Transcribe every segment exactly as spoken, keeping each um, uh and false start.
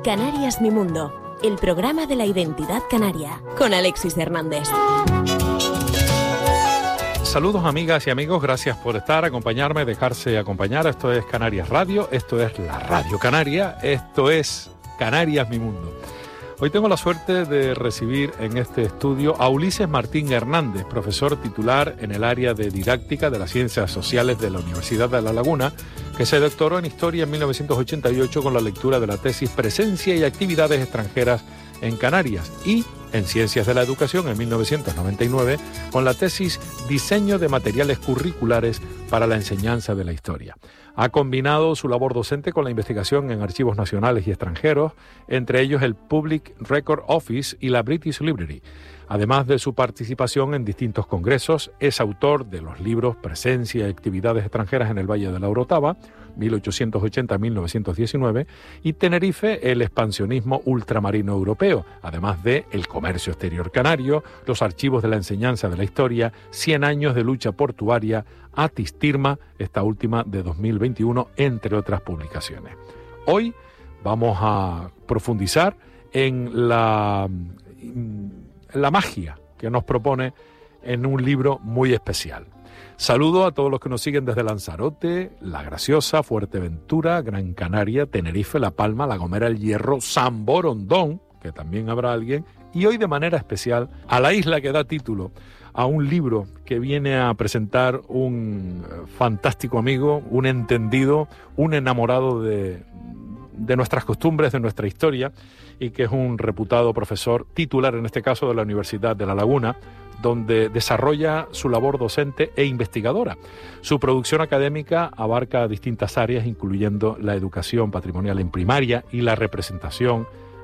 Canarias Mi Mundo, el programa de la identidad canaria, con Alexis Hernández. Saludos amigas y amigos, gracias por estar, acompañarme, dejarse acompañar. Esto es Canarias Radio, esto es la Radio Canaria, esto es Canarias Mi Mundo. Hoy tengo la suerte de recibir en este estudio a Ulises Martín Hernández, profesor titular en el área de didáctica de las ciencias sociales de la Universidad de La Laguna, que se doctoró en Historia en mil novecientos ochenta y ocho con la lectura de la tesis Presencia y actividades extranjeras en Canarias y en Ciencias de la Educación en mil novecientos noventa y nueve con la tesis Diseño de materiales curriculares para la enseñanza de la historia. Ha combinado su labor docente con la investigación en archivos nacionales y extranjeros, entre ellos el Public Record Office y la British Library. Además de su participación en distintos congresos, es autor de los libros Presencia y actividades extranjeras en el Valle de la Orotava, mil ochocientos ochenta a mil novecientos diecinueve, y Tenerife, el expansionismo ultramarino europeo, además de El comercio exterior canario, Los archivos de la enseñanza de la historia, Cien años de lucha portuaria, Atistirma, esta última de dos mil veintiuno, entre otras publicaciones. Hoy vamos a profundizar en la, la magia que nos propone en un libro muy especial. Saludo a todos los que nos siguen desde Lanzarote, La Graciosa, Fuerteventura, Gran Canaria, Tenerife, La Palma, La Gomera, El Hierro, San Borondón, que también habrá alguien, y hoy de manera especial a la isla que da título a un libro que viene a presentar un fantástico amigo, un entendido, un enamorado de, de nuestras costumbres, de nuestra historia, y que es un reputado profesor titular, en este caso de la Universidad de La Laguna, donde desarrolla su labor docente e investigadora. Su producción académica abarca distintas áreas, incluyendo la educación patrimonial en primaria y la representación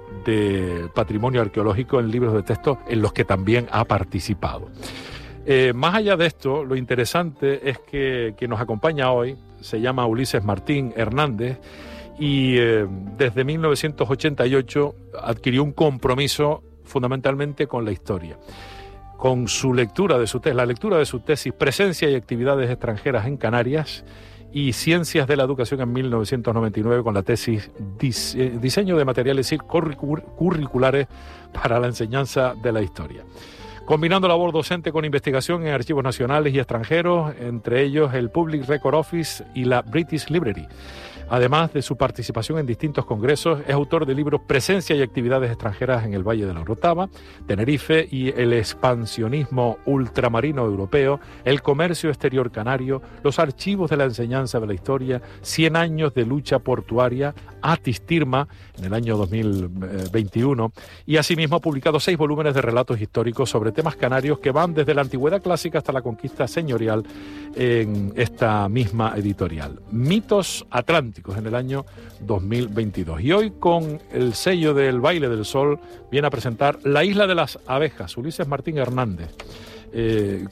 de patrimonio arqueológico en libros de texto en los que también ha participado. Eh, más allá de esto, lo interesante es que quien nos acompaña hoy se llama Ulises Martín Hernández y eh, desde mil novecientos ochenta y ocho adquirió un compromiso fundamentalmente con la historia. Con su lectura de su tesis, la lectura de su tesis Presencia y actividades extranjeras en Canarias y Ciencias de la Educación en mil novecientos noventa y nueve con la tesis Dise- Diseño de materiales curriculares para la enseñanza de la historia. Combinando labor docente con investigación en archivos nacionales y extranjeros, entre ellos el Public Record Office y la British Library. Además de su participación en distintos congresos, es autor de libros Presencia y actividades extranjeras en el Valle de la Orotava, Tenerife y el expansionismo ultramarino europeo, El comercio exterior canario, Los archivos de la enseñanza de la historia, Cien años de lucha portuaria, Atistirma, en el año dos mil veintiuno, y asimismo ha publicado seis volúmenes de relatos históricos sobre temas canarios que van desde la antigüedad clásica hasta la conquista señorial en esta misma editorial. Mitos Atlánticos, en el año dos mil veintidós. Y hoy, con el sello del Baile del Sol, viene a presentar La Isla de las Abejas, Ulises Martín Hernández. Eh,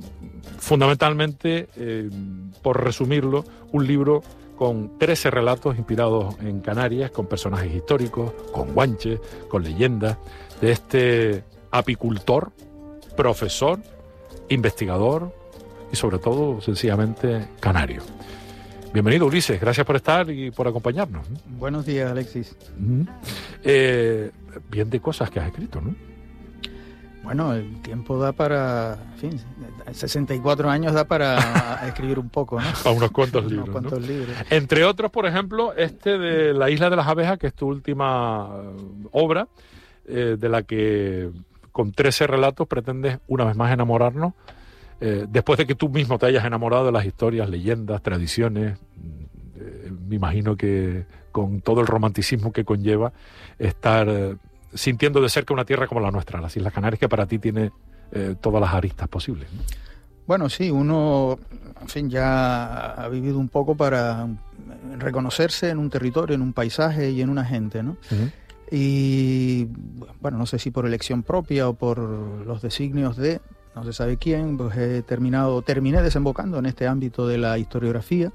fundamentalmente, eh, por resumirlo, un libro con trece relatos inspirados en Canarias, con personajes históricos, con guanches, con leyendas, de este apicultor, profesor, investigador y sobre todo, sencillamente, canario. Bienvenido, Ulises, gracias por estar y por acompañarnos. Buenos días, Alexis. Uh-huh. Eh, bien de cosas que has escrito, ¿no? Bueno, el tiempo da para, en fin, sesenta y cuatro años da para escribir un poco, ¿no? Para unos cuantos unos libros, cuantos ¿no? libros. Entre otros, por ejemplo, este de La Isla de las Abejas, que es tu última obra, eh, de la que con trece relatos pretendes una vez más enamorarnos, eh, después de que tú mismo te hayas enamorado de las historias, leyendas, tradiciones, eh, me imagino que con todo el romanticismo que conlleva estar eh, sintiendo de cerca una tierra como la nuestra, las Islas Canarias, que para ti tiene eh, todas las aristas posibles, ¿no? Bueno, sí, uno, en fin, ya ha vivido un poco para reconocerse en un territorio, en un paisaje y en una gente, ¿no? Uh-huh. Y, bueno, no sé si por elección propia o por los designios de no se sabe quién, pues he terminado, terminé desembocando en este ámbito de la historiografía.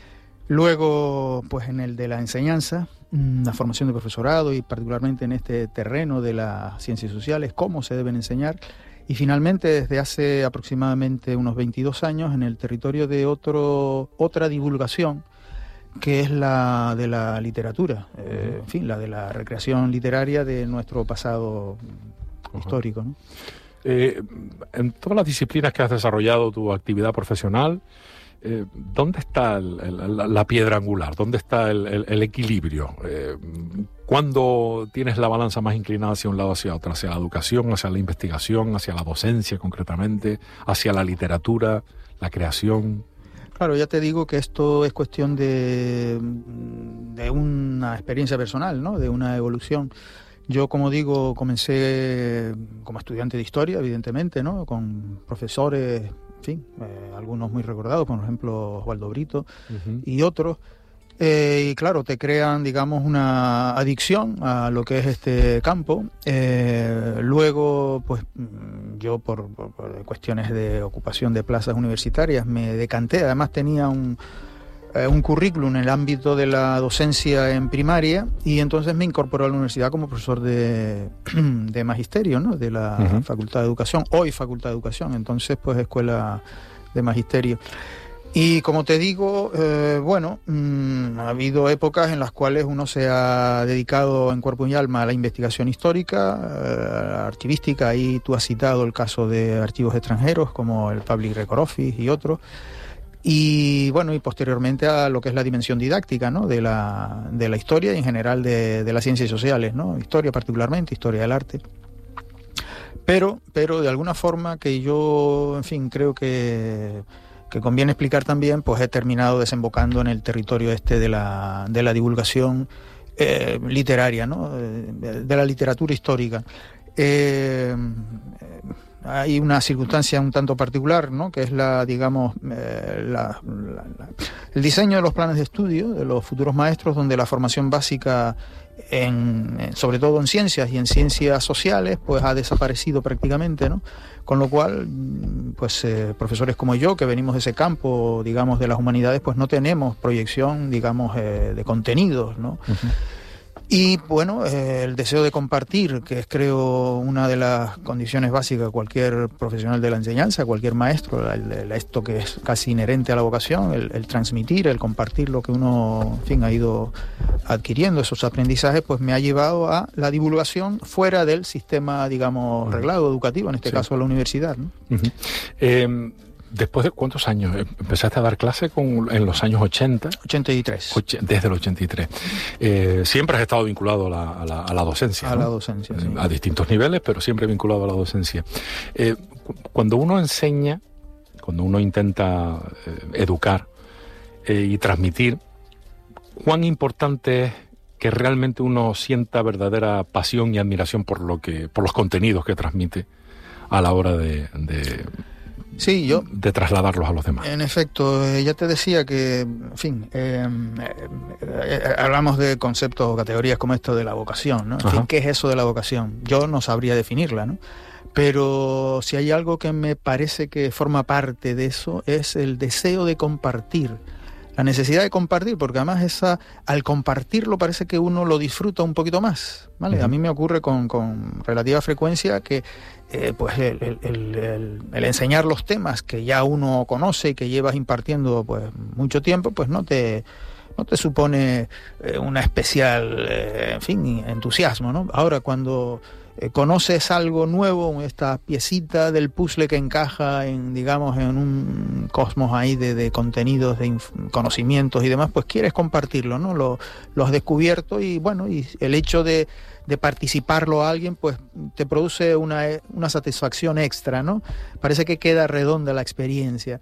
Luego, pues en el de la enseñanza, la formación de profesorado y particularmente en este terreno de las ciencias sociales, cómo se deben enseñar. Y finalmente, desde hace aproximadamente unos veintidós años, en el territorio de otro, otra divulgación que es la de la literatura, eh, en fin, la de la recreación literaria de nuestro pasado uh-huh. histórico, ¿no? Eh, en todas las disciplinas que has desarrollado tu actividad profesional, eh, ¿dónde está el, el, la piedra angular? ¿Dónde está el, el, el equilibrio? Eh, ¿Cuándo tienes la balanza más inclinada hacia un lado o hacia otro? ¿Hacia la educación, hacia la investigación, hacia la docencia concretamente, hacia la literatura, la creación? Claro, ya te digo que esto es cuestión de, de una experiencia personal, ¿no? De una evolución. Yo, como digo, comencé como estudiante de historia, evidentemente, ¿no? Con profesores, en fin, eh, algunos muy recordados, por ejemplo, Osvaldo Brito uh-huh. y otros. Eh, y claro, te crean, digamos, una adicción a lo que es este campo. Eh, luego, pues yo por, por, por cuestiones de ocupación de plazas universitarias me decanté. Además tenía un, eh, un currículum en el ámbito de la docencia en primaria y entonces me incorporé a la universidad como profesor de, de magisterio, ¿no? De la uh-huh. Facultad de Educación, hoy Facultad de Educación, entonces pues Escuela de Magisterio. Y como te digo, eh, bueno, mmm, ha habido épocas en las cuales uno se ha dedicado en cuerpo y alma a la investigación histórica, eh, archivística. Ahí tú has citado el caso de archivos extranjeros como el Public Record Office y otros. Y bueno, y posteriormente a lo que es la dimensión didáctica, ¿no? de la, de la historia y en general de, de las ciencias sociales, ¿no? Historia particularmente, historia del arte. Pero, pero de alguna forma que yo, en fin, creo que... que conviene explicar también, pues he terminado desembocando en el territorio este de la, de la divulgación eh, literaria, ¿no? De, de la literatura histórica. Eh, hay una circunstancia un tanto particular, ¿no? Que es la, digamos, eh, la, la, la, el diseño de los planes de estudio de los futuros maestros, donde la formación básica, en, sobre todo en ciencias y en ciencias sociales, pues ha desaparecido prácticamente, ¿no? Con lo cual, pues eh, profesores como yo, que venimos de ese campo, digamos, de las humanidades, pues no tenemos proyección, digamos, eh, de contenidos, ¿no? Uh-huh. Y bueno, eh, el deseo de compartir, que es creo una de las condiciones básicas de cualquier profesional de la enseñanza, cualquier maestro, el, el, esto que es casi inherente a la vocación, el, el transmitir, el compartir lo que uno, en fin, ha ido adquiriendo, esos aprendizajes, pues me ha llevado a la divulgación fuera del sistema, digamos, reglado educativo, en este sí. caso la universidad, ¿no? Uh-huh. eh... ¿Después de cuántos años? ¿Empezaste a dar clase con, en los años ochenta? ochenta y tres. Och- desde el ochenta y tres. Eh, siempre has estado vinculado a la, a la, a la docencia, A ¿no? la docencia, sí. A distintos niveles, pero siempre vinculado a la docencia. Eh, cuando uno enseña, cuando uno intenta eh, educar eh, y transmitir, ¿cuán importante es que realmente uno sienta verdadera pasión y admiración por lo que, por los contenidos que transmite a la hora de... de Sí, yo... de trasladarlos a los demás. En efecto, eh, ya te decía que, en fin, eh, eh, eh, hablamos de conceptos o categorías como esto de la vocación, ¿no? En fin, ¿qué es eso de la vocación? Yo no sabría definirla, ¿no? Pero si hay algo que me parece que forma parte de eso, es el deseo de compartir. La necesidad de compartir, porque además esa, al compartirlo parece que uno lo disfruta un poquito más, ¿vale? Uh-huh. A mí me ocurre con, con relativa frecuencia que eh, pues el, el, el, el enseñar los temas que ya uno conoce y que llevas impartiendo pues mucho tiempo, pues no te, no te supone eh, una especial, eh, en fin, entusiasmo, ¿no? Ahora cuando... Eh, conoces algo nuevo, esta piecita del puzzle que encaja en, digamos, en un cosmos ahí de, de contenidos, de inf- conocimientos y demás, pues quieres compartirlo, ¿no? Lo, lo has descubierto y bueno, y el hecho de, de participarlo a alguien, pues te produce una, una satisfacción extra, ¿no? Parece que queda redonda la experiencia.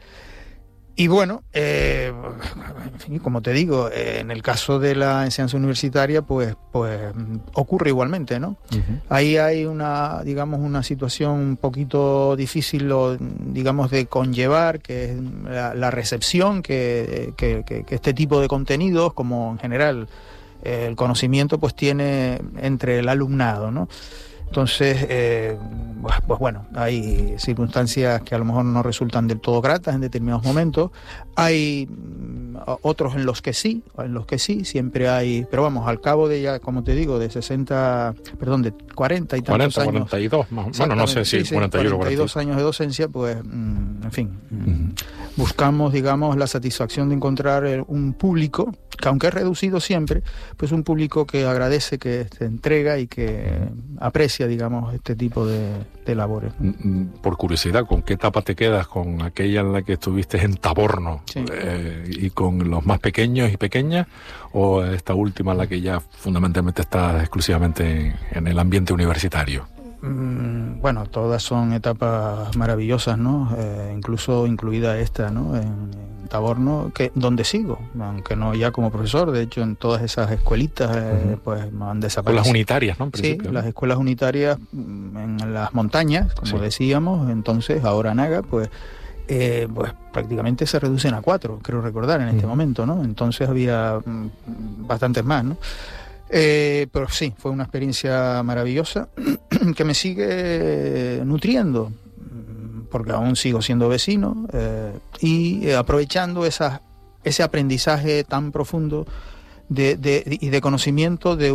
Y bueno, eh, como te digo, eh, en el caso de la enseñanza universitaria, pues, pues ocurre igualmente, ¿no? Uh-huh. Ahí hay una, digamos, una situación un poquito difícil, o, digamos, de conllevar, que es la, la recepción que, que, que, que este tipo de contenidos, como en general eh, el conocimiento, pues tiene entre el alumnado, ¿no? Entonces, eh, pues bueno, hay circunstancias que a lo mejor no resultan del todo gratas en determinados momentos. Hay otros en los que sí, en los que sí, siempre hay, pero vamos, al cabo de ya, como te digo, de sesenta, perdón, de cuarenta y tantos cuarenta, años. cuarenta y dos, más, bueno, no sé si sí, sí, cuarenta y uno, cuarenta y dos años de docencia, pues, mm, en fin, uh-huh. buscamos, digamos, la satisfacción de encontrar un público, que aunque es reducido siempre, pues un público que agradece, que se entrega y que aprecia, digamos, este tipo de, de labores. Por curiosidad, ¿con qué etapa te quedas? ¿Con aquella en la que estuviste en Taborno sí. eh, y con los más pequeños y pequeñas? ¿O esta última en la que ya fundamentalmente estás exclusivamente en el ambiente universitario? Bueno, todas son etapas maravillosas, ¿no? Eh, incluso incluida esta, ¿no? En, en Taborno, que donde sigo, aunque no ya como profesor. De hecho, en todas esas escuelitas, eh, uh-huh. pues han desaparecido. Las unitarias, ¿no? En principio, sí, ¿no? Las escuelas unitarias en las montañas, como sí. decíamos. Entonces, ahora Naga, pues, eh, pues prácticamente se reducen a cuatro, creo recordar en uh-huh. este momento, ¿no? Entonces había mm, bastantes más, ¿no? Eh, pero sí, fue una experiencia maravillosa que me sigue nutriendo, porque aún sigo siendo vecino eh, y eh, aprovechando esas, ese aprendizaje tan profundo de, de, y de conocimiento de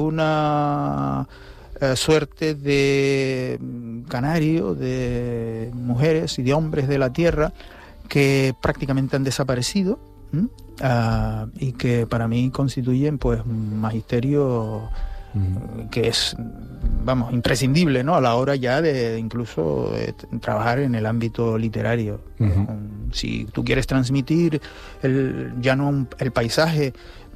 una eh, suerte de canario, de mujeres y de hombres de la tierra que prácticamente han desaparecido. ¿Mm? Uh, y que para mí constituyen pues un magisterio uh-huh. que es, vamos, imprescindible, ¿no? A la hora ya de incluso de trabajar en el ámbito literario. Uh-huh. Um, si tú quieres transmitir el, ya no un, el paisaje,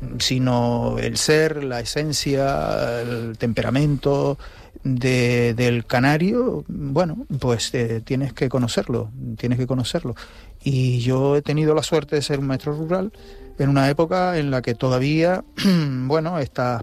sino el ser, la esencia, el temperamento de, del canario, bueno, pues eh, tienes que conocerlo, tienes que conocerlo. Y yo he tenido la suerte de ser un maestro rural en una época en la que todavía, bueno, estas,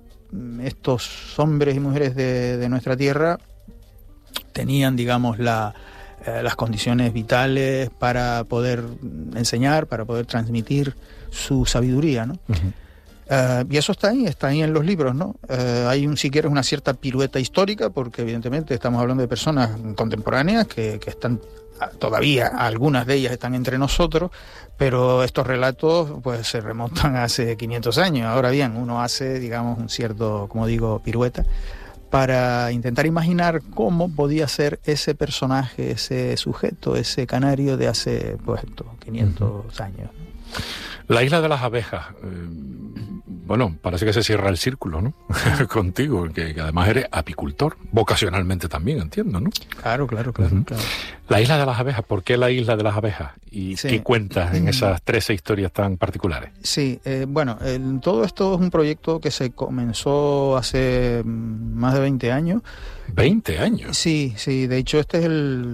estos hombres y mujeres de, de nuestra tierra tenían, digamos, la, eh, las condiciones vitales para poder enseñar, para poder transmitir su sabiduría, ¿no? Uh-huh. Uh, y eso está ahí, está ahí en los libros, ¿no? Uh, hay un, si quieres, una cierta pirueta histórica, porque evidentemente estamos hablando de personas contemporáneas que, que están todavía, algunas de ellas están entre nosotros, pero estos relatos pues se remontan a hace quinientos años. Ahora bien, uno hace, digamos, un cierto, como digo, pirueta para intentar imaginar cómo podía ser ese personaje, ese sujeto, ese canario de hace, pues, quinientos uh-huh. años. La isla de las abejas, eh, bueno, parece que se cierra el círculo, ¿no? Contigo, que, que además eres apicultor, vocacionalmente también, entiendo, ¿no? Claro, claro, claro, uh-huh. claro. La isla de las abejas, ¿por qué la isla de las abejas? ¿Y sí. qué cuentas en esas trece historias tan particulares? Sí, eh, bueno, el, todo esto es un proyecto que se comenzó hace más de veinte años. ¿veinte años? Sí, sí, de hecho este es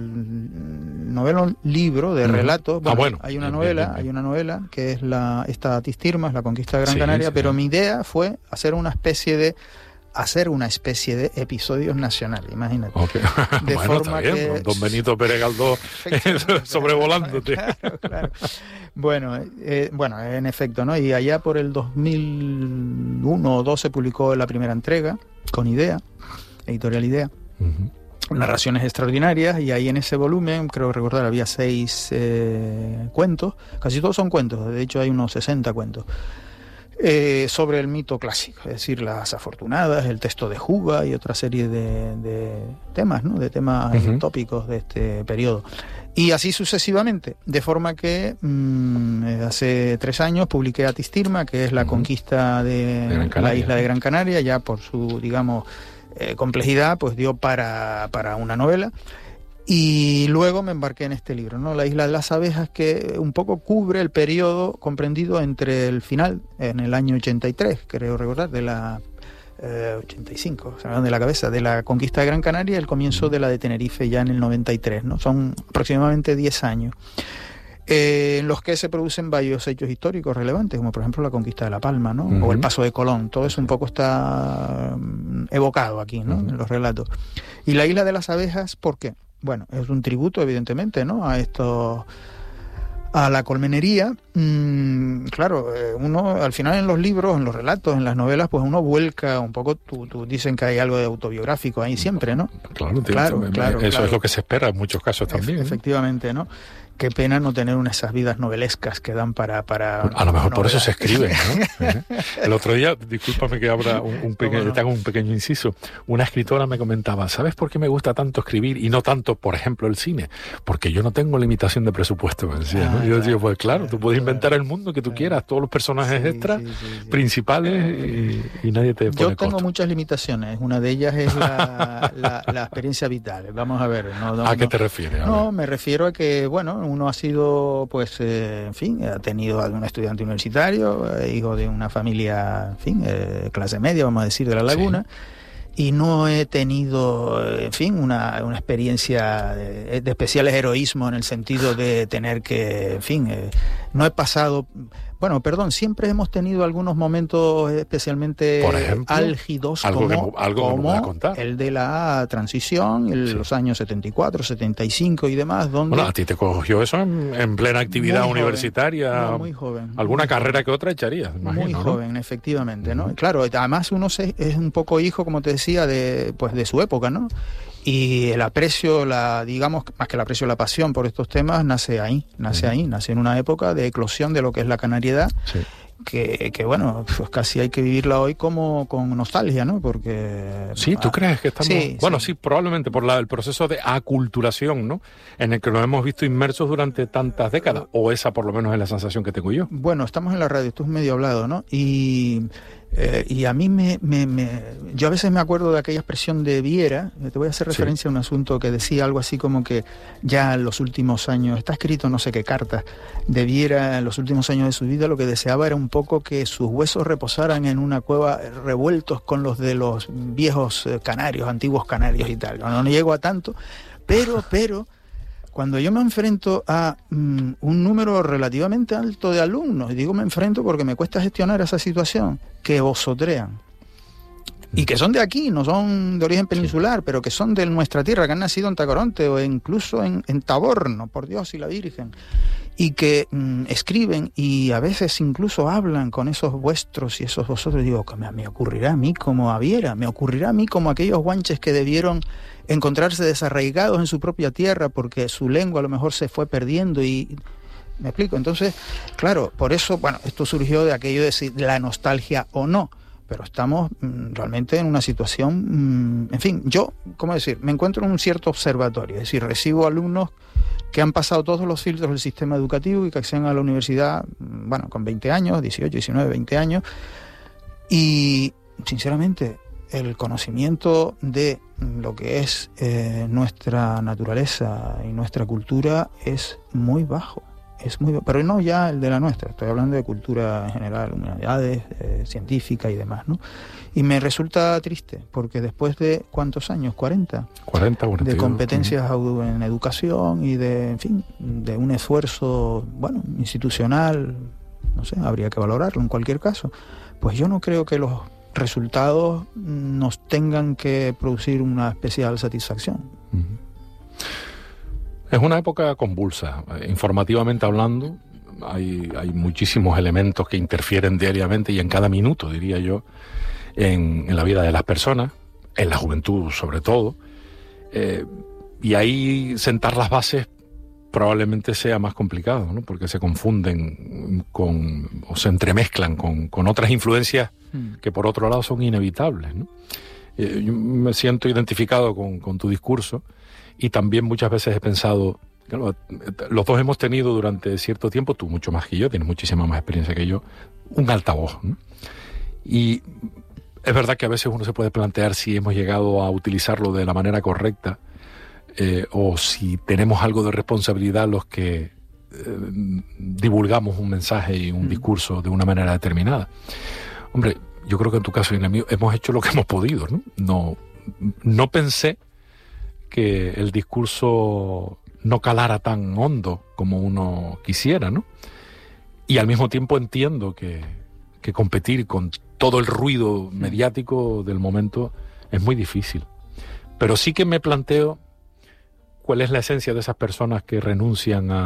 el noveno libro de relatos. Bueno, ah, bueno. Hay una bien, novela, bien, bien. hay una novela que es la esta Tistirmas, la conquista de Gran sí, Canaria, sí, pero sí. mi idea fue hacer una especie de hacer una especie de episodios nacionales, imagínate. Okay. De bueno, forma está bien, que... don Benito Pérez Galdós sobrevolándote. Claro, claro. Bueno, eh, bueno, en efecto, ¿no? Y allá por el dos mil uno o dos se publicó la primera entrega, con Idea, editorial Idea. Uh-huh. Narraciones extraordinarias, y ahí en ese volumen, creo recordar, había seis eh, cuentos, casi todos son cuentos, de hecho hay unos sesenta cuentos. Eh, sobre el mito clásico, es decir, las afortunadas, el texto de Juba y otra serie de, de temas, ¿no? De temas uh-huh. tópicos de este periodo. Y así sucesivamente, de forma que mmm, hace tres años publiqué Atistirma, que es la uh-huh. conquista de, de la isla de Gran Canaria, ya por su, digamos, eh, complejidad, pues dio para, para una novela. Y luego me embarqué en este libro, ¿no? La isla de las abejas, que un poco cubre el periodo comprendido entre el final, en el año ochenta y tres, creo recordar, de la eh, ochenta y cinco, se me van de la cabeza, de la conquista de Gran Canaria, y el comienzo de la de Tenerife ya en el noventa y tres, ¿no? Son aproximadamente diez años. Eh, en los que se producen varios hechos históricos relevantes, como por ejemplo la conquista de La Palma, ¿no? Uh-huh. O el paso de Colón. Todo eso un poco está um, evocado aquí, ¿no? Uh-huh. En los relatos. Y la isla de las abejas, ¿por qué? Bueno, es un tributo, evidentemente, ¿no? A estos, a la colmenería, mmm, claro, uno al final en los libros, en los relatos, en las novelas, pues uno vuelca un poco, tú, tú dicen que hay algo de autobiográfico ahí siempre, ¿no? Claro, claro, me, claro eso claro. es lo que se espera en muchos casos también. E- efectivamente, ¿no? Qué pena no tener una, esas vidas novelescas que dan para... para a lo mejor por eso se escriben, ¿no? El otro día, discúlpame que abra un, un pequeño, te hago un pequeño inciso, una escritora me comentaba, ¿sabes por qué me gusta tanto escribir y no tanto, por ejemplo, el cine? Porque yo no tengo limitación de presupuesto, me decía, ¿no? Ah, y yo digo, pues claro, tú puedes inventar el mundo que tú quieras, todos los personajes sí, extras, sí, sí, sí. principales, y, y nadie te pone Yo tengo costo. muchas limitaciones, una de ellas es la, la, la experiencia vital. Vamos a ver. No, no, ¿A qué no, te refieres? A no, ver. me refiero a que, bueno, uno ha sido pues, eh, en fin, ha tenido a un estudiante universitario, eh, hijo de una familia, en fin, eh, clase media, vamos a decir, de La Laguna, sí. y no he tenido, en fin, una, una experiencia de, de especiales heroísmo en el sentido de tener que, en fin, eh, no he pasado... Bueno, perdón, siempre hemos tenido algunos momentos especialmente Por ejemplo, álgidos algo como, que, algo como que me puedas contar. El de la transición, el, sí. los años setenta y cuatro, setenta y cinco y demás. Donde bueno, a ti te cogió eso en, en plena actividad muy universitaria. Joven, no, muy joven. Alguna muy carrera joven. que otra echarías, imagino, Muy ¿no? joven, efectivamente, ¿no? Uh-huh. Claro, además uno se, es un poco hijo, como te decía, de, pues, de su época, ¿no? Y el aprecio, la digamos, más que el aprecio, la pasión por estos temas nace ahí, nace uh-huh. ahí, nace en una época de eclosión de lo que es la canariedad. Sí. Que, que bueno, pues casi hay que vivirla hoy como con nostalgia, ¿no? Porque... Sí, ¿tú ah, crees que estamos...? Sí, bueno, sí, sí por por la, el proceso de aculturación, ¿no? En el que nos hemos visto inmersos durante tantas décadas, o esa por lo menos es la sensación que tengo yo. Bueno, estamos en la radio, esto es medio hablado, ¿no? Y... Eh, y a mí me, me, me... Yo a veces me acuerdo de aquella expresión de Viera, te voy a hacer referencia sí. a un asunto que decía algo así como que ya en los últimos años, está escrito no sé qué carta, de Viera en los últimos años de su vida lo que deseaba era un poco que sus huesos reposaran en una cueva revueltos con los de los viejos canarios, antiguos canarios y tal. No, no llego a tanto, pero, pero... Cuando yo me enfrento a um, un número relativamente alto de alumnos, y digo me enfrento porque me cuesta gestionar esa situación, que vosotrean, y que son de aquí, no son de origen peninsular, pero que son de nuestra tierra, que han nacido en Tacoronte o incluso en, en Taborno, por Dios y la Virgen, y que mm, escriben y a veces incluso hablan con esos vuestros y esos vosotros, digo, que me, me ocurrirá a mí como a Viera, me ocurrirá a mí como aquellos guanches que debieron encontrarse desarraigados en su propia tierra porque su lengua a lo mejor se fue perdiendo y... ¿Me explico? Entonces, claro, por eso, bueno, esto surgió de aquello de si la nostalgia o no, pero estamos mmm, realmente en una situación, mmm, en fin, yo, ¿cómo decir? Me encuentro en un cierto observatorio, es decir, recibo alumnos que han pasado todos los filtros del sistema educativo y que acceden a la universidad, bueno, con veinte años, dieciocho, diecinueve, veinte años, y sinceramente el conocimiento de lo que es eh, nuestra naturaleza y nuestra cultura es muy bajo. Es muy, pero no ya el de la nuestra, estoy hablando de cultura en general, humanidades, eh, científica y demás, ¿no? Y me resulta triste, porque después de, ¿cuántos años? cuarenta. cuarenta, cuarenta. De competencias uh-huh. en educación y de, en fin, de un esfuerzo, bueno, institucional, no sé, habría que valorarlo en cualquier caso. Pues yo no creo que los resultados nos tengan que producir una especial satisfacción. Uh-huh. Es una época convulsa, informativamente hablando, hay, hay muchísimos elementos que interfieren diariamente y en cada minuto, diría yo, en, en la vida de las personas, en la juventud sobre todo, eh, y ahí sentar las bases probablemente sea más complicado, ¿no? Porque se confunden con, o se entremezclan con, con otras influencias que por otro lado son inevitables, ¿no? Eh, yo me siento identificado con, con tu discurso. Y también muchas veces he pensado, claro, los dos hemos tenido durante cierto tiempo, tú mucho más que yo, tienes muchísima más experiencia que yo, un altavoz, ¿no? Y es verdad que a veces uno se puede plantear si hemos llegado a utilizarlo de la manera correcta eh, o si tenemos algo de responsabilidad los que eh, divulgamos un mensaje y un mm. discurso de una manera determinada. Hombre, yo creo que en tu caso y en el mío hemos hecho lo que hemos podido, ¿no? No, no pensé que el discurso no calara tan hondo como uno quisiera, ¿no? Y al mismo tiempo entiendo que, que competir con todo el ruido mediático del momento es muy difícil. Pero sí que me planteo cuál es la esencia de esas personas que renuncian a,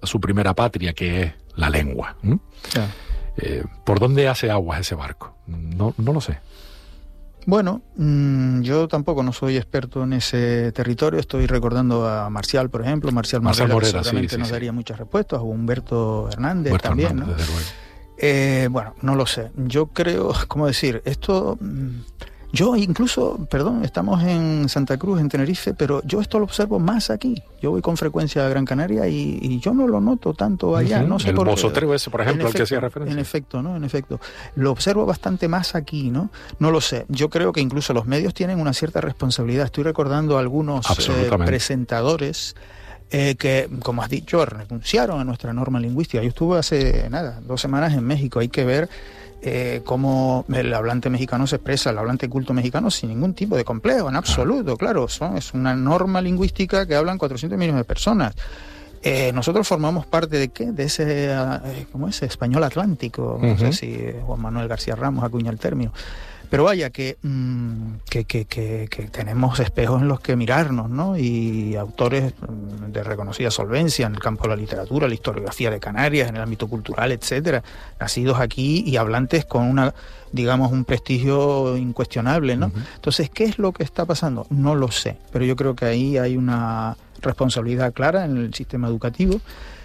a su primera patria, que es la lengua. ¿Mm? Ya. Eh, ¿Por dónde hace aguas ese barco? No, no lo sé. Bueno, mmm, yo tampoco no soy experto en ese territorio. Estoy recordando a Marcial, por ejemplo. Marcial, Marcial Morera, Morera, que seguramente sí, sí, nos sí. daría muchas respuestas. O Humberto Hernández Humberto también, Hernández, ¿no? desde luego. Eh, bueno, no lo sé. Yo creo, ¿cómo decir? Esto... Mmm, yo incluso, perdón, estamos en Santa Cruz, en Tenerife, pero yo esto lo observo más aquí. Yo voy con frecuencia a Gran Canaria y, y yo no lo noto tanto allá. Uh-huh. No sé el por bosotreo ese, por ejemplo, al que hacía referencia. En efecto, ¿no? En efecto. Lo observo bastante más aquí, ¿no? No lo sé. Yo creo que incluso los medios tienen una cierta responsabilidad. Estoy recordando a algunos eh, presentadores eh, que, como has dicho, renunciaron a nuestra norma lingüística. Yo estuve hace, nada, dos semanas en México. Hay que ver Eh, cómo el hablante mexicano se expresa, el hablante culto mexicano, sin ningún tipo de complejo, en absoluto, claro, son, es una norma lingüística que hablan cuatrocientos millones de personas. Eh, nosotros formamos parte de qué, de ese, eh, ¿cómo es? Español atlántico, no uh-huh. sé si Juan Manuel García Ramos acuña el término. Pero vaya, que, mmm, que, que, que, que tenemos espejos en los que mirarnos, ¿no? Y autores de reconocida solvencia en el campo de la literatura, la historiografía de Canarias, en el ámbito cultural, etcétera, nacidos aquí y hablantes con una, digamos, un prestigio incuestionable, ¿no? Uh-huh. Entonces, ¿qué es lo que está pasando? No lo sé, pero yo creo que ahí hay una responsabilidad clara en el sistema educativo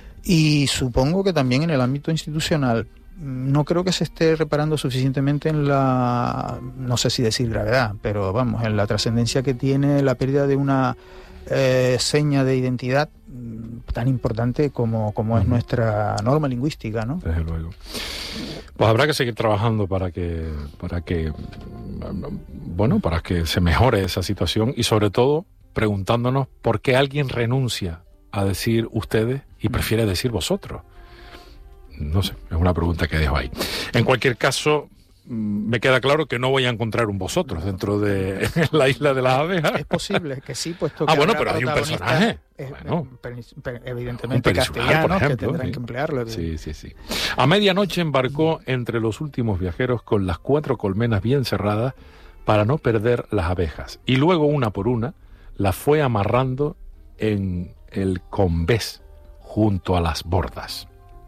y supongo que también en el ámbito institucional. No creo que se esté reparando suficientemente en la, no sé si decir gravedad, pero vamos, en la trascendencia que tiene la pérdida de una eh, seña de identidad tan importante como, como es nuestra norma lingüística, ¿no? Desde luego. Pues habrá que seguir trabajando para que, para que, bueno, para que se mejore esa situación y sobre todo preguntándonos por qué alguien renuncia a decir ustedes y prefiere decir vosotros. No sé, es una pregunta que dejo ahí. En cualquier caso, me queda claro que no voy a encontrar un vosotros dentro de la isla de las abejas. Es posible que sí, puesto que ah, bueno, pero hay un personaje. Eh, bueno, evidentemente castellanos que tendrán sí. que emplearlo. Sí, sí, sí. A medianoche embarcó entre los últimos viajeros con las cuatro colmenas bien cerradas para no perder las abejas. Y luego, una por una, las fue amarrando en el combés junto a las bordas.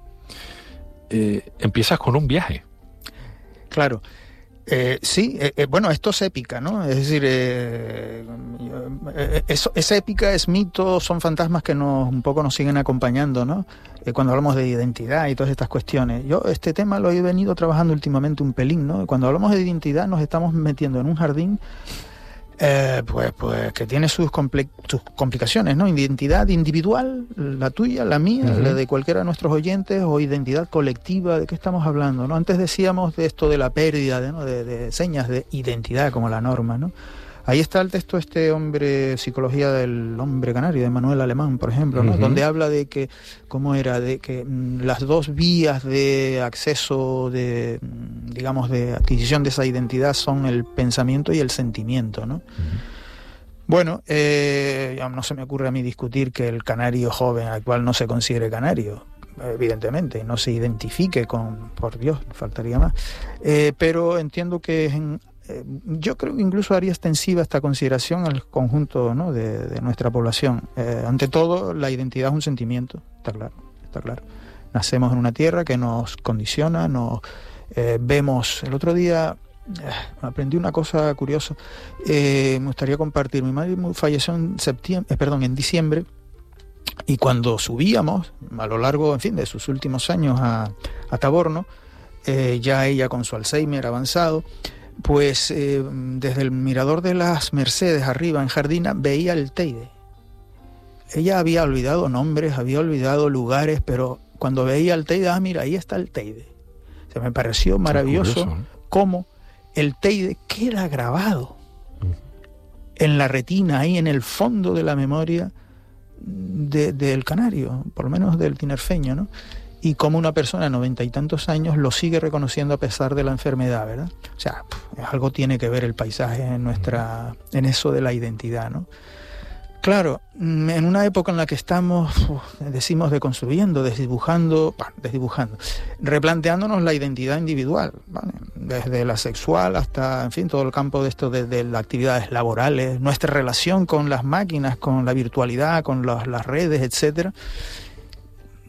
Eh, empiezas con un viaje. Claro. Eh, sí, eh, eh, bueno, esto es épica, ¿no? Es decir, eh, eh, es, es épica, es mito, son fantasmas que nos un poco nos siguen acompañando, ¿no? Eh, cuando hablamos de identidad y todas estas cuestiones. Yo este tema lo he venido trabajando últimamente un pelín, ¿no? Cuando hablamos de identidad nos estamos metiendo en un jardín Eh, pues, pues que tiene sus, compli- sus complicaciones, ¿no? Identidad individual, la tuya, la mía, uh-huh. la de cualquiera de nuestros oyentes, o identidad colectiva, ¿de qué estamos hablando, no? Antes decíamos de esto de la pérdida de, ¿no? de, de señas de identidad como la norma, ¿no? Ahí está el texto este hombre, Psicología del hombre canario, de Manuel Alemán, por ejemplo, ¿no? Uh-huh. Donde habla de que, ¿cómo era? De que mm, las dos vías de acceso, de, digamos, de adquisición de esa identidad son el pensamiento y el sentimiento, ¿no? Uh-huh. Bueno, eh, ya no se me ocurre a mí discutir que el canario joven actual no se considere canario, evidentemente, no se identifique con, por Dios, faltaría más, eh, pero entiendo que en Eh, yo creo que incluso haría extensiva esta consideración al conjunto, ¿no? de, de nuestra población. Eh, ante todo, la identidad es un sentimiento, está claro, está claro. Nacemos en una tierra que nos condiciona, nos eh, vemos. El otro día eh, aprendí una cosa curiosa, eh, me gustaría compartir. Mi madre falleció en septiembre, eh, perdón, en diciembre, y cuando subíamos a lo largo, en fin, de sus últimos años a, a Taborno, eh, ya ella con su Alzheimer avanzado, pues eh, desde el mirador de las Mercedes arriba en Jardina veía el Teide. Ella había olvidado nombres, había olvidado lugares, pero cuando veía el Teide, ah, mira, ahí está el Teide. O sea, me pareció maravilloso cómo el Teide queda grabado en la retina, ahí en el fondo de la memoria de, del canario, por lo menos del tinerfeño, ¿no? Y como una persona de noventa y tantos años lo sigue reconociendo a pesar de la enfermedad, ¿verdad? O sea, algo tiene que ver el paisaje en nuestra, en eso de la identidad, ¿no? Claro, en una época en la que estamos, uf, decimos, deconstruyendo, desdibujando, bueno, desdibujando, replanteándonos la identidad individual, ¿vale? Desde la sexual hasta, en fin, todo el campo de esto, desde las actividades laborales, nuestra relación con las máquinas, con la virtualidad, con los, las redes, etcétera.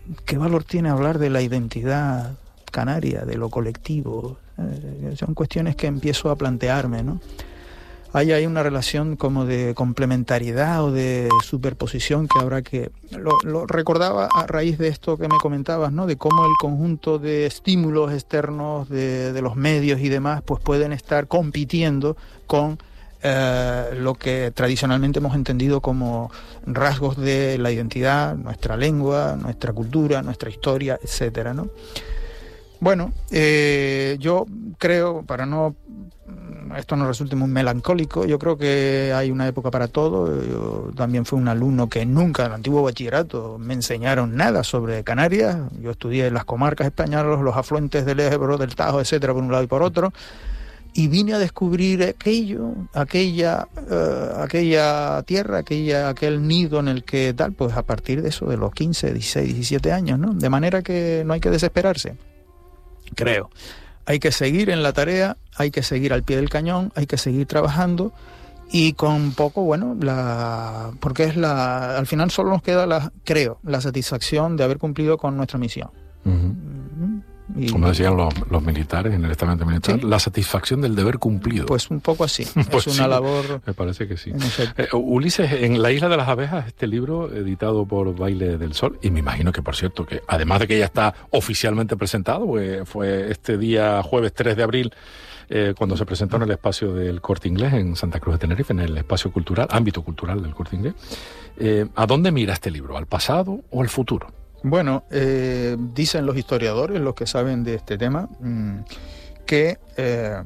¿qué valor tiene hablar de la identidad canaria, de lo colectivo? Eh, son cuestiones que empiezo a plantearme, ¿no? Hay ahí una relación como de complementariedad o de superposición que habrá que... Lo, lo recordaba a raíz de esto que me comentabas, ¿no? De cómo el conjunto de estímulos externos de, de los medios y demás pues pueden estar compitiendo con eh, lo que tradicionalmente hemos entendido como rasgos de la identidad, nuestra lengua, nuestra cultura, nuestra historia, etcétera, ¿no? Bueno, eh, yo creo, para no... esto no resulte muy melancólico, yo creo que hay una época para todo. Yo también fui un alumno que nunca en el antiguo bachillerato me enseñaron nada sobre Canarias. Yo estudié las comarcas españolas, los afluentes del Ebro, del Tajo, etcétera, por un lado y por otro, y vine a descubrir aquello, aquella, uh, aquella tierra, aquella, aquel nido en el que tal, pues a partir de eso, de los quince, dieciséis, diecisiete años, ¿no? De manera que no hay que desesperarse, creo. Hay que seguir en la tarea, hay que seguir al pie del cañón, hay que seguir trabajando y con poco, bueno, la porque es la al final solo nos queda, la creo, la satisfacción de haber cumplido con nuestra misión. Uh-huh. Y, como decían los, los militares en el estamento militar, ¿sí? La satisfacción del deber cumplido. Pues un poco así, pues es una sí, labor... Me parece que sí. Eh, Ulises, en La isla de las abejas, este libro editado por Baile del Sol, y me imagino que, por cierto, que además de que ya está oficialmente presentado, pues fue este día jueves tres de abril, eh, cuando se presentó en el espacio del Corte Inglés en Santa Cruz de Tenerife, en el espacio cultural, ámbito cultural del Corte Inglés. Eh, ¿A dónde mira este libro? ¿Al pasado o al futuro? Bueno, eh, dicen los historiadores, los que saben de este tema, mmm, que eh,